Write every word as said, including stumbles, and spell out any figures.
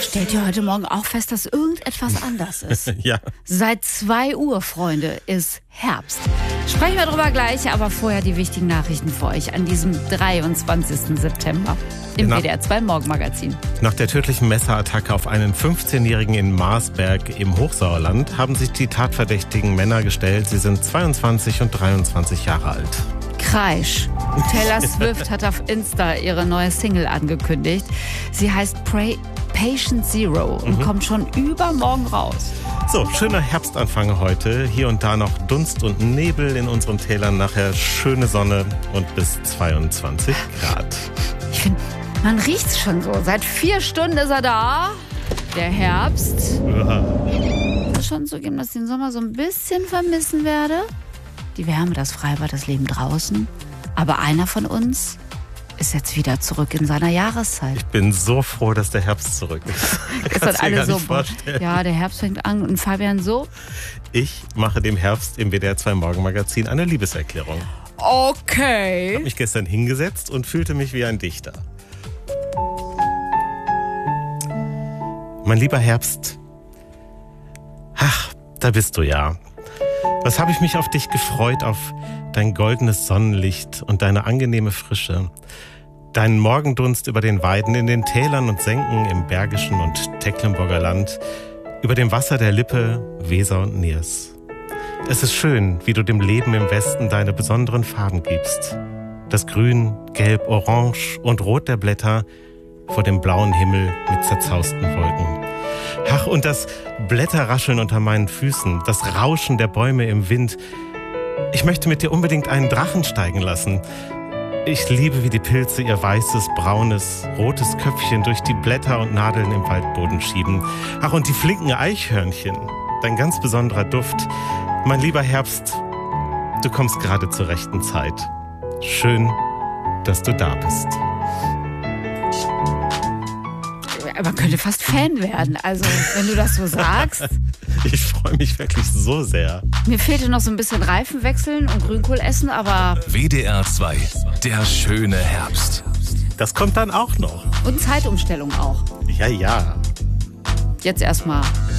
Stellt ihr heute Morgen auch fest, dass irgendetwas anders ist? Ja. Seit zwei Uhr, Freunde, ist Herbst. Sprechen wir darüber gleich, aber vorher die wichtigen Nachrichten für euch an diesem dreiundzwanzigsten September im Nach- W D R zwei Morgenmagazin. Nach der tödlichen Messerattacke auf einen fünfzehnjährigen in Marsberg im Hochsauerland haben sich die tatverdächtigen Männer gestellt. Sie sind zweiundzwanzig und dreiundzwanzig Jahre alt. Kreisch. Taylor Swift hat auf Insta ihre neue Single angekündigt. Sie heißt Pray Patient Zero und Mhm. kommt schon übermorgen raus. So, schöner Herbstanfang heute. Hier und da noch Dunst und Nebel in unseren Tälern. Nachher schöne Sonne und bis zweiundzwanzig Grad. Ich finde, man riecht's schon so. Seit vier Stunden ist er da. Der Herbst. Ich muss schon zugeben, dass ich den Sommer so ein bisschen vermissen werde. Die Wärme, das Freibad, das Leben draußen. Aber einer von uns ist jetzt wieder zurück in seiner Jahreszeit. Ich bin so froh, dass der Herbst zurück ist. Ist Kannst dann dir gar alle so, nicht vorstellen. ja, der Herbst fängt an und Fabian so. Ich mache dem Herbst im W D R zwei Morgenmagazin eine Liebeserklärung. Ich Okay. habe mich gestern hingesetzt und fühlte mich wie ein Dichter. Mein lieber Herbst, ach, da bist du ja. Was habe ich mich auf dich gefreut, auf dein goldenes Sonnenlicht und deine angenehme Frische. Deinen Morgendunst über den Weiden in den Tälern und Senken im Bergischen und Tecklenburger Land, über dem Wasser der Lippe, Weser und Niers. Es ist schön, wie du dem Leben im Westen deine besonderen Farben gibst. Das Grün, Gelb, Orange und Rot der Blätter vor dem blauen Himmel mit zerzausten Wolken. Ach, und das Blätterrascheln unter meinen Füßen, das Rauschen der Bäume im Wind. Ich möchte mit dir unbedingt einen Drachen steigen lassen. Ich liebe, wie die Pilze ihr weißes, braunes, rotes Köpfchen durch die Blätter und Nadeln im Waldboden schieben. Ach, und die flinken Eichhörnchen, dein ganz besonderer Duft. Mein lieber Herbst, du kommst gerade zur rechten Zeit. Schön, dass du da bist. Man könnte fast Fan werden, also wenn du das so sagst. Ich freue mich wirklich so sehr. Mir fehlte noch so ein bisschen Reifen wechseln und Grünkohl essen, aber W D R zwei, der schöne Herbst. Das kommt dann auch noch. und Zeitumstellung auch. Ja, ja. Jetzt erstmal